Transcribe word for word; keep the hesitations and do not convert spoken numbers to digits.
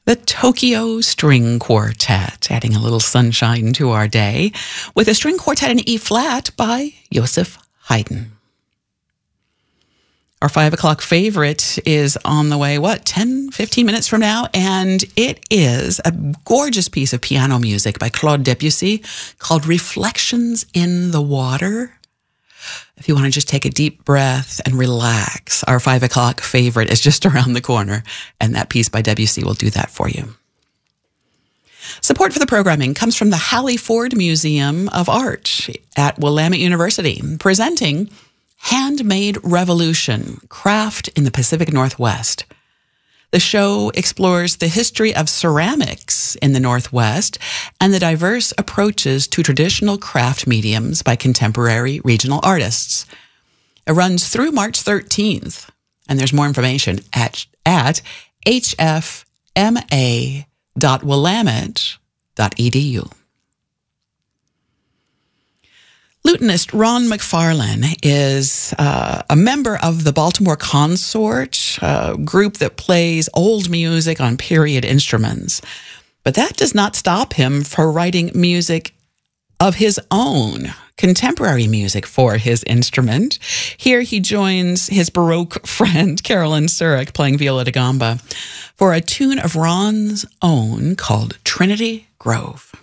the Tokyo String Quartet, adding a little sunshine to our day, with a string quartet in E-flat by Joseph Haydn. Our five o'clock favorite is on the way, what, ten, fifteen minutes from now? And it is a gorgeous piece of piano music by Claude Debussy called Reflections in the Water. If you want to just take a deep breath and relax, our five o'clock favorite is just around the corner, and that piece by Debussy will do that for you. Support for the programming comes from the Hallie Ford Museum of Art at Willamette University, presenting Handmade Revolution, Craft in the Pacific Northwest. The show explores the history of ceramics in the Northwest and the diverse approaches to traditional craft mediums by contemporary regional artists. It runs through March thirteenth, and there's more information at, at h f m a dot willamette dot e d u. Lutenist Ron McFarlane is uh, a member of the Baltimore Consort, a group that plays old music on period instruments. But that does not stop him from writing music of his own, contemporary music for his instrument. Here he joins his Baroque friend, Carolyn Surik, playing viola da gamba, for a tune of Ron's own called Trinity Grove.